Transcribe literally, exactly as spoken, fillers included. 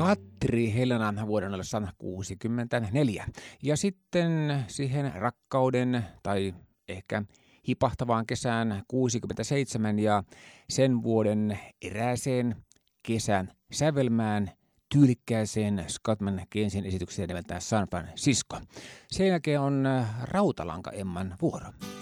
Katri Helena vuoden ollessaan kuusikymmentäneljä. Ja sitten siihen rakkauden tai ehkä hipahtavaan kesään kuusikymmentäseitsemän ja sen vuoden erääseen kesän sävelmään tyylikkääseen Scott McKenzien esitykseen nimeltään San Francisco. Sen jälkeen on Rautalanka Emman vuoro.